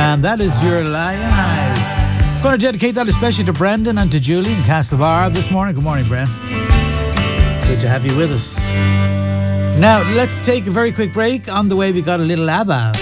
And that is your Lion Eyes. Going to dedicate that especially to Brendan and to Julie in Castlebar this morning. Good morning, Bren. Good to have you with us. Now, let's take a very quick break. On the way, we got a little ABBA.